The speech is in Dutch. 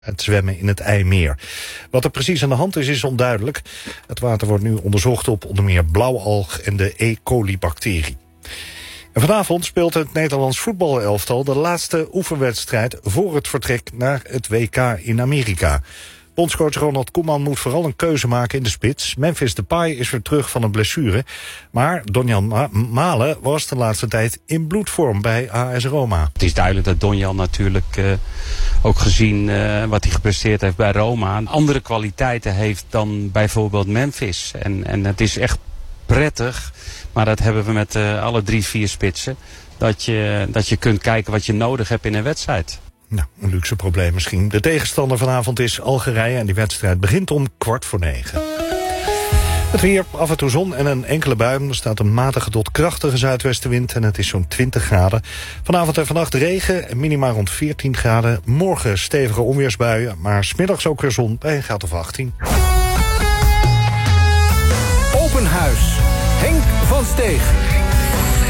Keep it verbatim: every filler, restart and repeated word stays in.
het zwemmen in het IJmeer. Wat er precies aan de hand is, is onduidelijk. Het water wordt nu onderzocht op onder meer blauwalg en de E. coli-bacterie. En vanavond speelt het Nederlands voetbalelftal de laatste oefenwedstrijd voor het vertrek naar het W K in Amerika. Bondscoach Ronald Koeman moet vooral een keuze maken in de spits. Memphis Depay is weer terug van een blessure. Maar Donjan Ma- Malen was de laatste tijd in bloedvorm bij A S Roma. Het is duidelijk dat Donjan natuurlijk uh, ook gezien uh, wat hij gepresteerd heeft bij Roma andere kwaliteiten heeft dan bijvoorbeeld Memphis. En, en het is echt prettig, maar dat hebben we met uh, alle drie, vier spitsen. Dat je, dat je kunt kijken wat je nodig hebt in een wedstrijd. Nou, een luxe probleem misschien. De tegenstander vanavond is Algerije en die wedstrijd begint om kwart voor negen. Het weer, af en toe zon en een enkele bui. Er staat een matige tot krachtige zuidwestenwind en het is zo'n twintig graden. Vanavond en vannacht regen, minimaal rond veertien graden. Morgen stevige onweersbuien, maar 's middags ook weer zon bij een graad of achttien. Open Huis. Henk van Steeg.